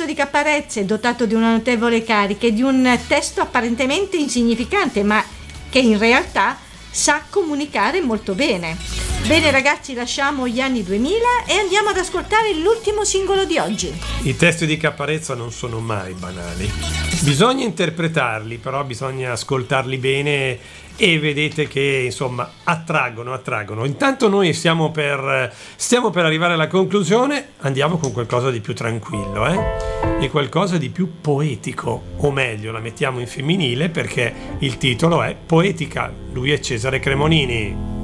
Caparezzo di Caparezze, dotato di una notevole carica e di un testo apparentemente insignificante, ma che in realtà sa comunicare molto bene. Bene ragazzi, lasciamo gli anni 2000 e andiamo ad ascoltare l'ultimo singolo di oggi. I testi di Caparezza non sono mai banali. Bisogna interpretarli, però bisogna ascoltarli bene e vedete che insomma attraggono. Intanto noi stiamo per arrivare alla conclusione, andiamo con qualcosa di più tranquillo, e qualcosa di più poetico, o meglio la mettiamo in femminile perché il titolo è Poetica. Lui è Cesare Cremonini.